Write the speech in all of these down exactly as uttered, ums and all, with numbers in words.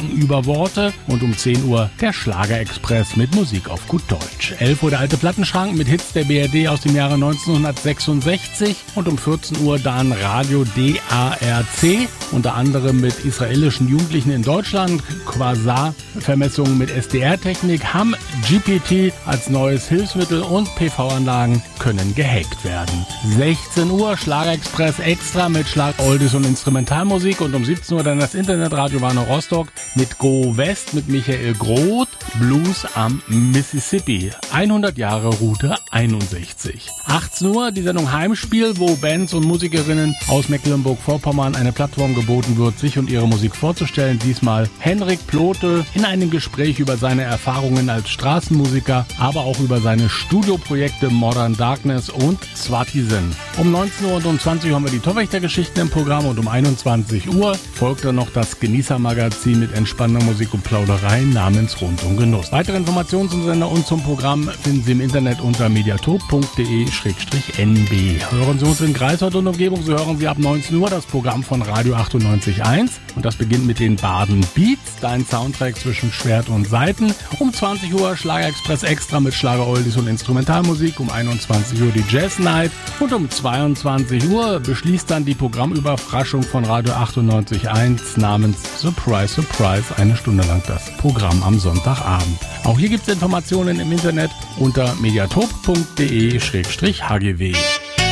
Gedanken über Worte und um zehn Uhr der Schlagerexpress mit Musik auf gut Deutsch. elf Uhr der alte Plattenschrank mit Hits der B R D aus dem Jahre neunzehnhundertsechsundsechzig und um vierzehn Uhr dann Radio D A R C, unter anderem mit israelischen Jugendlichen in Deutschland, Quasar-Vermessungen mit S D R-Technik, Ham, G P T als neues Hilfsmittel und P V-Anlagen können gehackt werden. sechzehn Uhr Schlagerexpress extra mit Schlag, Oldies und Instrumentalmusik und um siebzehn Uhr dann das Internetradio Warner Rostock mit Go West mit Michael Groth, Blues am Mississippi. hundert Jahre Route einundsechzig. achtzehn Uhr die Sendung Heimspiel, wo Bands und Musikerinnen aus Mecklenburg-Vorpommern eine Plattform geboten wird, sich und ihre Musik vorzustellen. Diesmal Henrik Plote in einem Gespräch über seine Erfahrungen als Straßenmusiker, aber auch über seine Studioprojekte Modern Darkness und Swatisen. Um neunzehn Uhr und um zwanzig Uhr haben wir die Torwächter-Geschichten im Programm und um einundzwanzig Uhr folgt dann noch das Genießer-Magazin mit entspannender Musik und Plauderei namens Rundum Genuss. Weitere Informationen zum Sender und zum Programm finden Sie im Internet unter mediatop punkt de schrägstrich n b. Hören Sie uns in Greifswald und Umgebung, so hören Sie ab neunzehn Uhr das Programm von Radio achtundneunzig Komma eins und das beginnt mit den Baden Beats, dein Soundtrack zwischen Schwert und Saiten. Um zwanzig Uhr Schlagerexpress extra mit Schlager, Oldies und Instrumentalmusik, um einundzwanzig Uhr die Jazz Night und um zweiundzwanzig Uhr beschließt dann die Programmüberraschung von Radio achtundneunzig Komma eins namens Surprise, Surprise, eine Stunde lang das Programm am Sonntagabend. Auch hier gibt es Informationen im Internet unter mediatop punkt de schrägstrich h g w.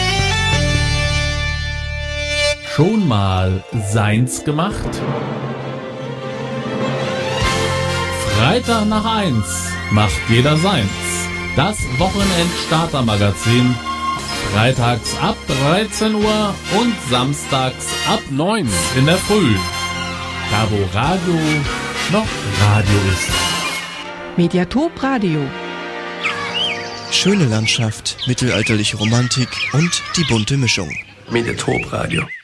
Schon mal seins gemacht? Freitag nach eins macht jeder seins. Das Wochenend-Starter-Magazin. Freitags ab dreizehn Uhr und samstags ab neun in der Früh. Da wo Radio noch Radio ist. Mediatop Radio. Schöne Landschaft, mittelalterliche Romantik und die bunte Mischung. Mediatop Radio.